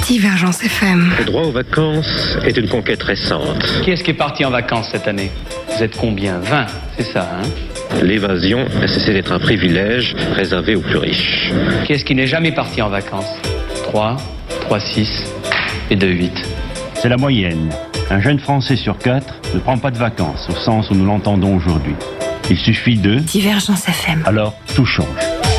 Divergence FM. Le droit aux vacances est une conquête récente. Qui est-ce qui est parti en vacances cette année? Vous êtes combien? 20, c'est ça, hein? L'évasion a cessé d'être un privilège réservé aux plus riches. Qui est-ce qui n'est jamais parti en vacances? 3, 6 et 2, 8. C'est la moyenne. Un jeune Français sur 4 ne prend pas de vacances, au sens où nous l'entendons aujourd'hui. Il suffit de... Divergence FM. Alors, tout change.